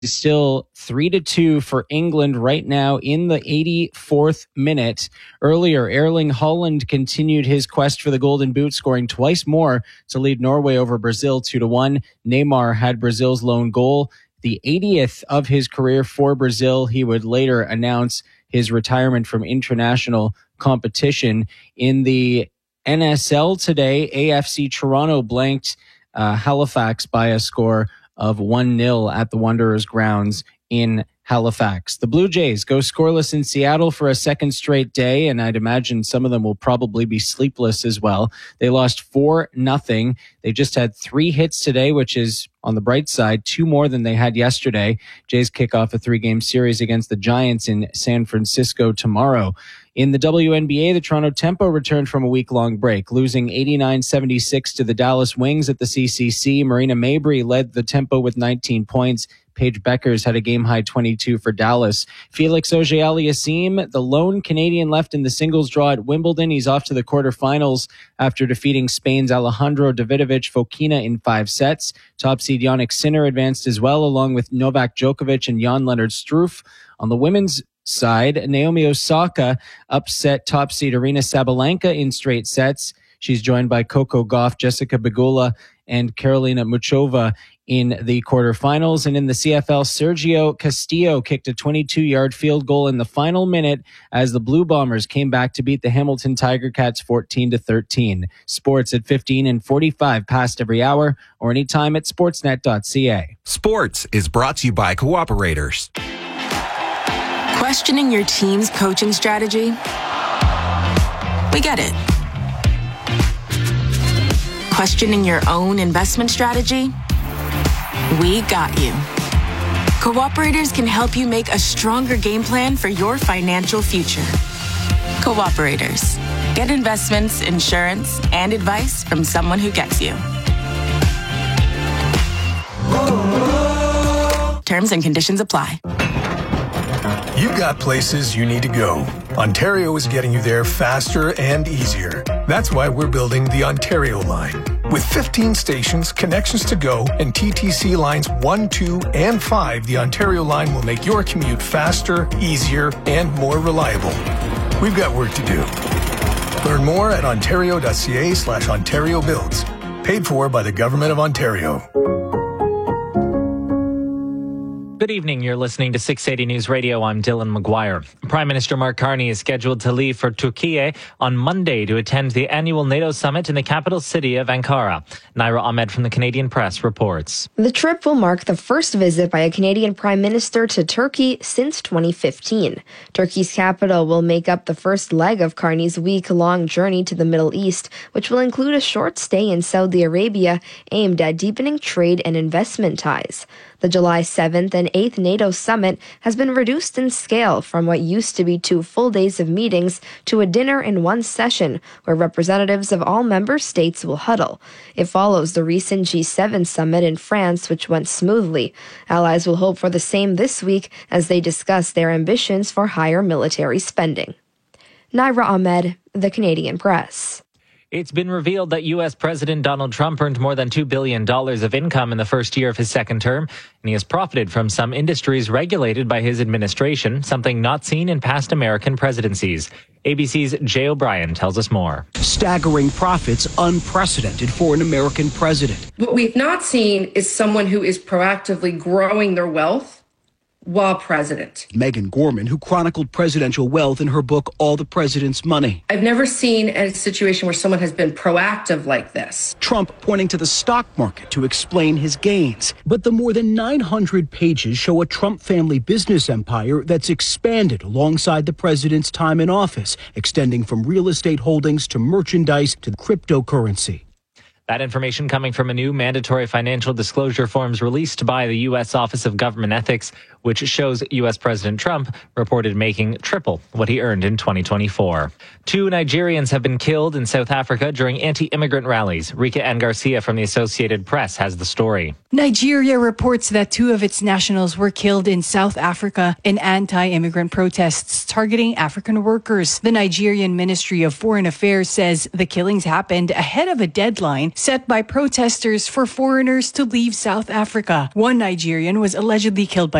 Still 3-2 for England right now in the 84th minute. Earlier, Erling Haaland continued his quest for the Golden Boot, scoring twice more to lead Norway over Brazil 2-1. Neymar had Brazil's lone goal, the 80th of his career for Brazil. He would later announce his retirement from international competition. In the NSL today, AFC Toronto blanked Halifax by a score of 1-0 at the Wanderers grounds in Halifax. The Blue Jays go scoreless in Seattle for a second straight day, and I'd imagine some of them will probably be sleepless as well. They lost 4-0. They just had 3 hits today, which is, on the bright side, 2 more than they had yesterday. Jays kick off a 3-game series against the Giants in San Francisco tomorrow. In the WNBA, the Toronto Tempo returned from a week-long break, losing 89-76 to the Dallas Wings at the CCC. Marina Mabrey led the Tempo with 19 points. Paige Beckers had a game-high 22 for Dallas. Felix Auger-Aliassime, the lone Canadian left in the singles draw at Wimbledon. He's off to the quarterfinals after defeating Spain's Alejandro Davidovich Fokina in 5 sets. Top seed Jannik Sinner advanced as well, along with Novak Djokovic and Jan-Lennard Struff. On the women's side, Naomi Osaka upset top seed Aryna Sabalenka in straight sets. She's joined by Coco Gauff, Jessica Pegula, and Karolina Muchova in the quarterfinals. And in the CFL, Sergio Castillo kicked a 22-yard field goal in the final minute as the Blue Bombers came back to beat the Hamilton Tiger Cats 14-13. Sports at 15 and 45 past every hour, or anytime at sportsnet.ca. Sports is brought to you by Cooperators. Questioning your team's coaching strategy? We get it. Questioning your own investment strategy? We got you. Cooperators can help you make a stronger game plan for your financial future. Cooperators. Get investments, insurance, and advice from someone who gets you. Terms and conditions apply. You've got places you need to go. Ontario is getting you there faster and easier. That's why we're building the Ontario line. With 15 stations, connections to go, and TTC lines 1, 2, and 5, the Ontario line will make your commute faster, easier, and more reliable. We've got work to do. Learn more at ontario.ca/Ontario Builds. Paid for by the Government of Ontario. Good evening. You're listening to 680 News Radio. I'm Dylan McGuire. Prime Minister Mark Carney is scheduled to leave for Turkey on Monday to attend the annual NATO summit in the capital city of Ankara. Naira Ahmed from the Canadian Press reports. The trip will mark the first visit by a Canadian Prime Minister to Turkey since 2015. Turkey's capital will make up the first leg of Carney's week-long journey to the Middle East, which will include a short stay in Saudi Arabia aimed at deepening trade and investment ties. The July 7th and 8th NATO summit has been reduced in scale from what used to be 2 full days of meetings to a dinner in one session where representatives of all member states will huddle. It follows the recent G7 summit in France, which went smoothly. Allies will hope for the same this week as they discuss their ambitions for higher military spending. Naira Ahmed, The Canadian Press. It's been revealed that U.S. President Donald Trump earned more than $2 billion of income in the first year of his second term, and he has profited from some industries regulated by his administration, something not seen in past American presidencies. ABC's Jay O'Brien tells us more. Staggering profits, unprecedented for an American president. What we've not seen is someone who is proactively growing their wealth while president. Megan Gorman, who chronicled presidential wealth in her book, All the President's Money. I've never seen a situation where someone has been proactive like this. Trump pointing to the stock market to explain his gains. But the more than 900 pages show a Trump family business empire that's expanded alongside the president's time in office, extending from real estate holdings to merchandise to cryptocurrency. That information coming from a new mandatory financial disclosure forms released by the U.S. Office of Government Ethics. which shows U.S. President Trump reported making triple what he earned in 2024. 2 Nigerians have been killed in South Africa during anti-immigrant rallies. Rika N. Garcia from the Associated Press has the story. Nigeria reports that 2 of its nationals were killed in South Africa in anti-immigrant protests targeting African workers. The Nigerian Ministry of Foreign Affairs says the killings happened ahead of a deadline set by protesters for foreigners to leave South Africa. 1 Nigerian was allegedly killed by